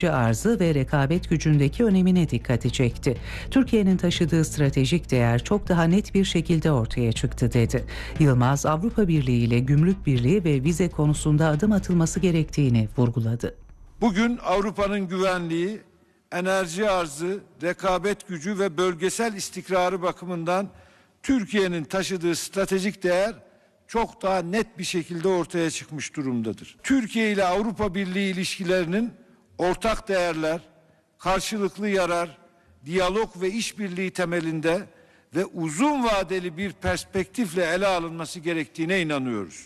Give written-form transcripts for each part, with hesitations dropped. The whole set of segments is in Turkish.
arzı ve rekabet gücündeki önemine dikkati çekti. Türkiye'nin taşıdığı stratejik değer çok daha net bir şekilde ortaya çıktı dedi. Yılmaz, Avrupa Birliği ile gümrük birliği ve vize konusunda adım atılması gerektiğini vurguladı. Bugün Avrupa'nın güvenliği, enerji arzı, rekabet gücü ve bölgesel istikrarı bakımından Türkiye'nin taşıdığı stratejik değer çok daha net bir şekilde ortaya çıkmış durumdadır. Türkiye ile Avrupa Birliği ilişkilerinin ortak değerler, karşılıklı yarar, diyalog ve işbirliği temelinde ve uzun vadeli bir perspektifle ele alınması gerektiğine inanıyoruz.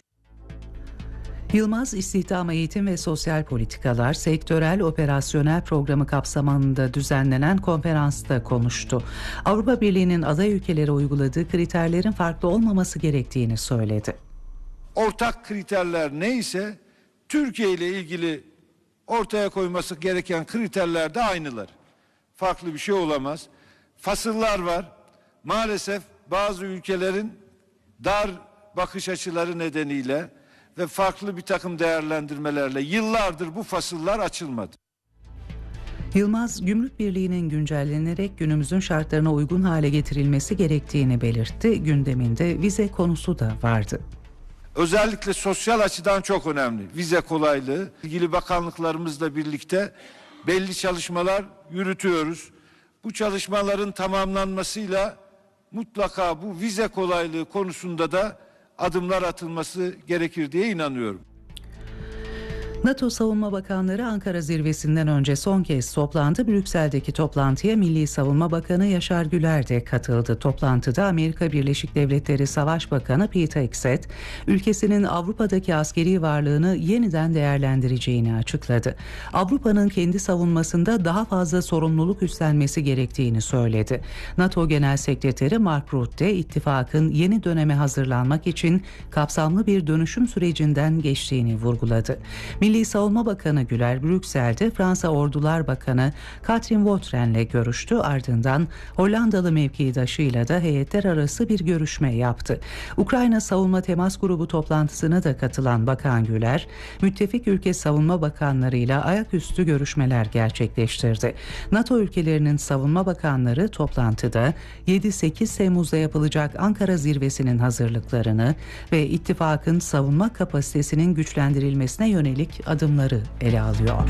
Yılmaz, istihdam, eğitim ve sosyal politikalar sektörel operasyonel programı kapsamında düzenlenen konferansta konuştu. Avrupa Birliği'nin aday ülkelere uyguladığı kriterlerin farklı olmaması gerektiğini söyledi. Ortak kriterler neyse Türkiye ile ilgili ortaya koyması gereken kriterler de aynılar. Farklı bir şey olamaz. Fasıllar var. Maalesef bazı ülkelerin dar bakış açıları nedeniyle ve farklı bir takım değerlendirmelerle yıllardır bu fasıllar açılmadı. Yılmaz, Gümrük Birliği'nin güncellenerek günümüzün şartlarına uygun hale getirilmesi gerektiğini belirtti. Gündeminde vize konusu da vardı. Özellikle sosyal açıdan çok önemli. Vize kolaylığı. İlgili bakanlıklarımızla birlikte belli çalışmalar yürütüyoruz. Bu çalışmaların tamamlanmasıyla mutlaka bu vize kolaylığı konusunda da adımlar atılması gerekir diye inanıyorum. NATO Savunma Bakanları Ankara zirvesinden önce son kez toplandı. Brüksel'deki toplantıya Milli Savunma Bakanı Yaşar Güler de katıldı. Toplantıda Amerika Birleşik Devletleri Savaş Bakanı Pete Hegseth, ülkesinin Avrupa'daki askeri varlığını yeniden değerlendireceğini açıkladı. Avrupa'nın kendi savunmasında daha fazla sorumluluk üstlenmesi gerektiğini söyledi. NATO Genel Sekreteri Mark Rutte, ittifakın yeni döneme hazırlanmak için kapsamlı bir dönüşüm sürecinden geçtiğini vurguladı. Milli Savunma Bakanı Güler, Brüksel'de Fransa Ordular Bakanı Katrin Vautren'le görüştü. Ardından Hollandalı mevkidaşıyla da heyetler arası bir görüşme yaptı. Ukrayna Savunma Temas Grubu toplantısına da katılan Bakan Güler, müttefik ülke savunma bakanlarıyla ayaküstü görüşmeler gerçekleştirdi. NATO ülkelerinin savunma bakanları toplantıda 7-8 Temmuz'da yapılacak Ankara zirvesinin hazırlıklarını ve ittifakın savunma kapasitesinin güçlendirilmesine yönelik adımları ele alıyor.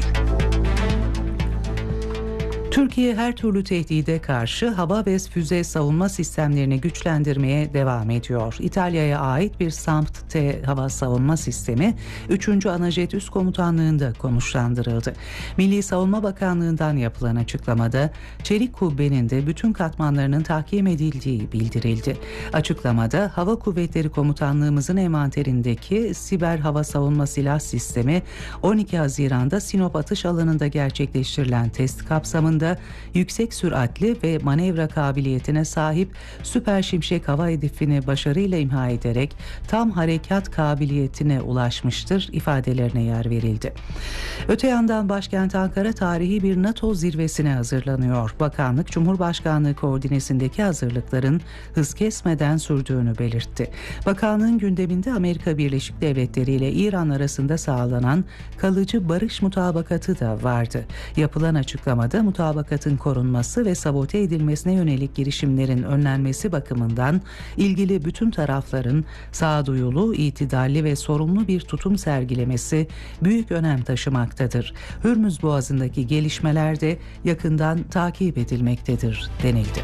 Türkiye her türlü tehdide karşı hava ve füze savunma sistemlerini güçlendirmeye devam ediyor. İtalya'ya ait bir SAMP-T hava savunma sistemi 3. Anajet Üst Komutanlığı'nda konuşlandırıldı. Milli Savunma Bakanlığı'ndan yapılan açıklamada çelik kubbenin de bütün katmanlarının tahkim edildiği bildirildi. Açıklamada Hava Kuvvetleri Komutanlığımızın envanterindeki siber hava savunma silah sistemi 12 Haziran'da Sinop atış alanında gerçekleştirilen test kapsamında yüksek süratli ve manevra kabiliyetine sahip Süper Şimşek hava hedefini başarıyla imha ederek tam harekat kabiliyetine ulaşmıştır ifadelerine yer verildi. Öte yandan başkent Ankara tarihi bir NATO zirvesine hazırlanıyor. Bakanlık, Cumhurbaşkanlığı koordinesindeki hazırlıkların hız kesmeden sürdüğünü belirtti. Bakanlığın gündeminde Amerika Birleşik Devletleri ile İran arasında sağlanan kalıcı barış mutabakatı da vardı. Yapılan açıklamada mutabakatın korunması ve sabote edilmesine yönelik girişimlerin önlenmesi bakımından ilgili bütün tarafların sağduyulu, itidalli ve sorumlu bir tutum sergilemesi büyük önem taşımaktadır. Hürmüz Boğazı'ndaki gelişmeler de yakından takip edilmektedir denildi.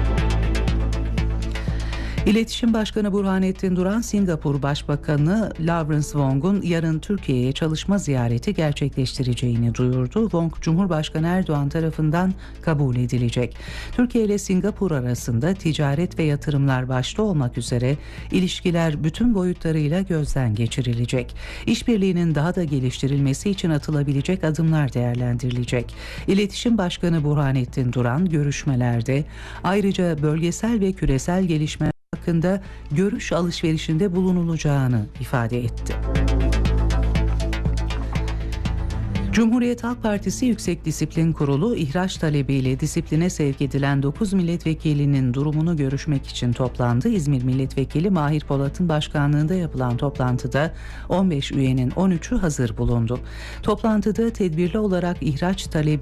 İletişim Başkanı Burhanettin Duran, Singapur Başbakanı Lawrence Wong'un yarın Türkiye'ye çalışma ziyareti gerçekleştireceğini duyurdu. Wong, Cumhurbaşkanı Erdoğan tarafından kabul edilecek. Türkiye ile Singapur arasında ticaret ve yatırımlar başta olmak üzere ilişkiler bütün boyutlarıyla gözden geçirilecek. İşbirliğinin daha da geliştirilmesi için atılabilecek adımlar değerlendirilecek. İletişim Başkanı Burhanettin Duran, görüşmelerde ayrıca bölgesel ve küresel gelişmeler hakkında görüş alışverişinde bulunulacağını ifade etti. Cumhuriyet Halk Partisi Yüksek Disiplin Kurulu ihraç talebiyle disipline sevk edilen 9 milletvekilinin durumunu görüşmek için toplandı. İzmir Milletvekili Mahir Polat'ın başkanlığında yapılan toplantıda 15 üyenin 13'ü hazır bulundu. Toplantıda tedbirli olarak ihraç talebi